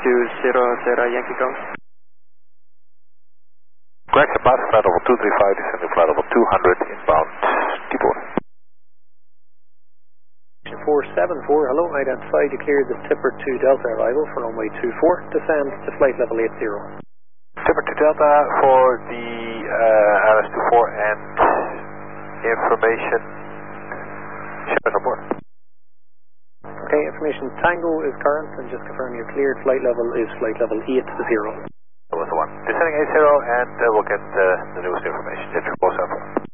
Yankee ground. Greg, pass flight level 235, descending flight level 200, inbound T4. 474, hello, identify, declare the Tipper 2 Delta arrival for runway 24, descend to flight level 80. Tipper 2 Delta for the LS24 and information, ship report. Okay, information Tango is current, and just confirm your cleared flight level is flight level 80. That was the one. Descending 80 and we'll get the newest information. Jet 474.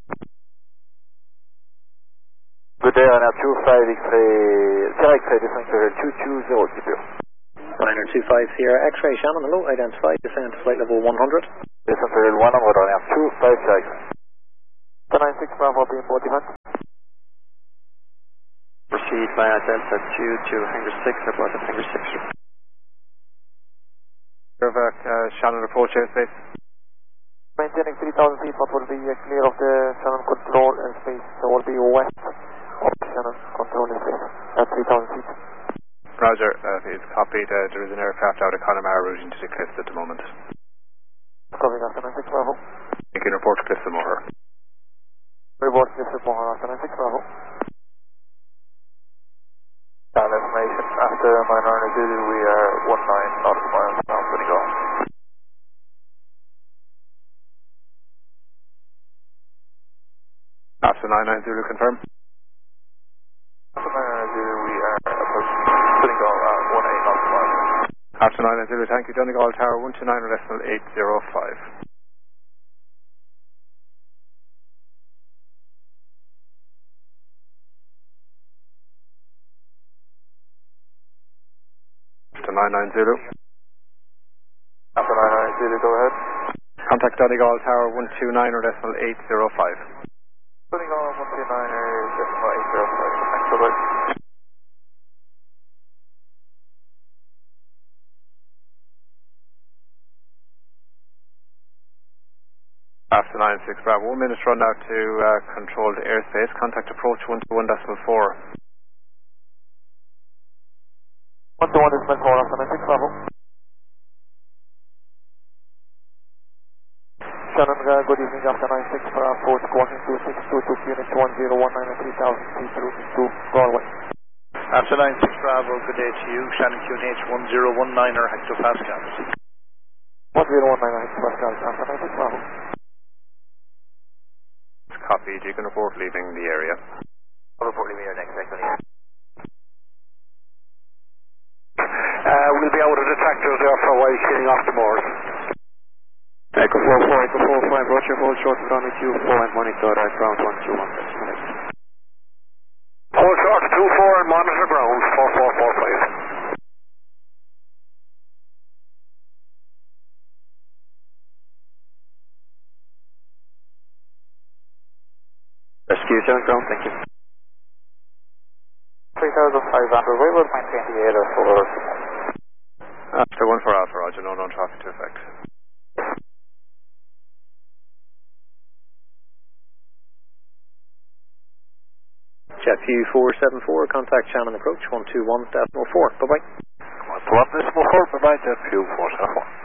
Good day, on our 25 X-ray, Sierra X-ray, descending to 220 GPO. Liner 25 Sierra X-ray, Shannon, hello, identify, descend to flight level 100. Descend to 100 on our 25 Sierra X-ray. 96 Bravo, being 40 Proceed via Delta 2 to Hangar 6, report at Hangar 6. Shannon approach airspace. Maintaining 3,000 feet, what will be clear of the Shannon control airspace, so will be west of Shannon control airspace at 3,000 feet. Roger, it's copied, there is an aircraft out of Connemara routing to the cliffs at the moment. Copy, after 96 Bravo. You can report to Cliffs of Moher. Report to Cliffs of Moher after 96 Bravo. Information after minor altitude, we are 19 nautical miles now, letting go. After 99 Zulu, confirm. After minor altitude, we are approaching, letting go, 18 nautical miles. After 99 Zulu, thank you, Donegal Tower 129 or decimal 805. After 99 Zulu. After 99 Zulu, go ahead. Contact Donegal Tower 129 or decimal 805. Donegal 129 or decimal 805. Thanks for that. After 96 Bravo, 1 minute run out to controlled airspace. Contact approach 121.4. 121.4 after 96 Bravo. Shannon, good evening after 96 for approach squawking 2622 unit 1019 at 3,000 feet to Galway. After 96 Bravo, good day to you. Shannon QNH 1019er hectopascals. 1019er hectopascals after 96 Bravo. Copied, you can report leaving the area. I'll report leaving your next second here. We'll be out of the tractors there for a while, cleaning off the moors. Echo 44, Echo 45, Roger, hold short of runway 24 and monitor at ground 121. Hold short 24 and monitor ground 4445. Rescue 7 ground, thank you. 3,500, we will maintain the air for After 1 for Alpha, Roger, no known traffic to effect. JetView 474, contact Shannon approach 121.4. Bye-bye. 121.4, bye-bye, JetView 474.